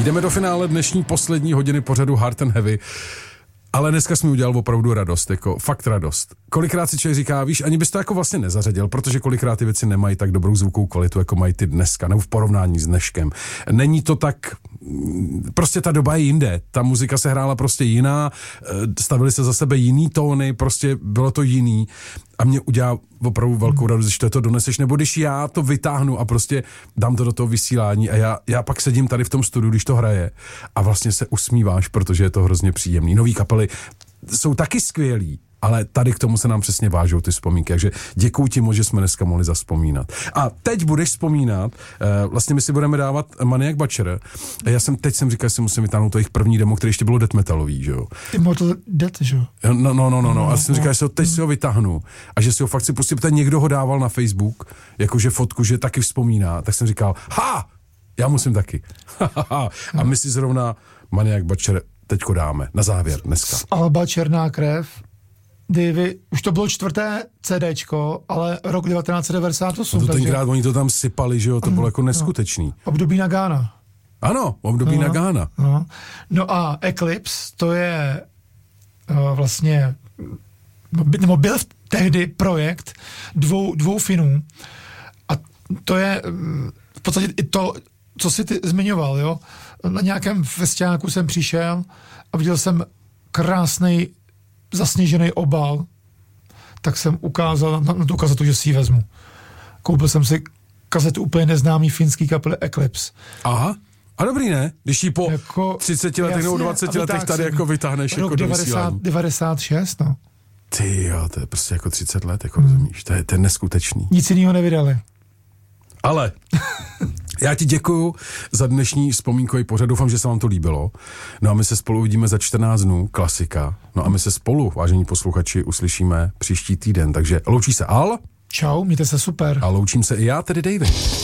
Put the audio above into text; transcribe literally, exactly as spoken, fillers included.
Jdeme do finále dnešní poslední hodiny pořadu Hard and Heavy. Ale dneska jsi mi udělal opravdu radost, jako fakt radost. Kolikrát si člověk říká, víš, ani bys to jako vlastně nezařadil, protože kolikrát ty věci nemají tak dobrou zvukovou kvalitu, jako mají ty dneska, nebo v porovnání s dneškem. Není to tak, prostě ta doba je jinde, ta muzika se hrála prostě jiná, stavily se za sebe jiný tóny, prostě bylo to jiný. A mě udělá opravdu velkou radost, když to, to doneseš, nebo když já to vytáhnu a prostě dám to do toho vysílání a já, já pak sedím tady v tom studiu, když to hraje a vlastně se usmíváš, protože je to hrozně příjemný. Nový kapely jsou taky skvělí, ale tady k tomu se nám přesně vážou ty vzpomínky, takže děkuju ti moc, že jsme dneska mohli zavzpomínat. A teď budeš vzpomínat, vlastně my si budeme dávat Maniac Butcher. Já jsem, teď jsem říkal, že si musím vytáhnout to jejich první demo, který ještě bylo death metalový, že jo? Immortal Death, že jo? No, no, no, no, no, no. A jsem říkal, že si ho teď si ho vytáhnu a že si ho fakt si pustím, protože někdo ho dával na Facebook, jakože fotku, že taky vzpomíná, tak jsem říkal, ha, já musím taky. A my si zrovna Maniac Butcher teďko dáme, na závěr dneska. Z alba Černá krev, Davy, už to bylo čtvrté CDčko, ale rok devatenáct set devadesát osm. No to takže... tenkrát oni to tam sypali, že jo, to bylo jako neskutečný. No. Období Nagana. Ano, období no, Nagana. No. no a Eclipse, to je uh, vlastně, nebo byl tehdy projekt dvou, dvou Finů a to je uh, v podstatě i to, co jsi ty zmiňoval, jo. Na nějakém festiáku jsem přišel a viděl jsem krásný zasněžený obal, tak jsem ukázal na, na tu kazetu, že si ji vezmu. Koupil jsem si kazetu úplně neznámý finský kapely Eclipse. Aha, a dobrý ne? Když ji po jako, třiceti letech nebo dvaceti letech tady jako vytáhneš jako do vysílání. devadesát šest, no. Ty jo, to je prostě jako třicet let, jako hmm. rozumíš, to je, to je neskutečný. Nic jiného nevydali. Ale já ti děkuju za dnešní vzpomínkový pořad, doufám, že se vám to líbilo. No a my se spolu uvidíme za čtrnáct dnů, klasika. No a my se spolu, vážení posluchači, uslyšíme příští týden. Takže loučí se Al. Čau, mějte se super. A loučím se i já, tedy David.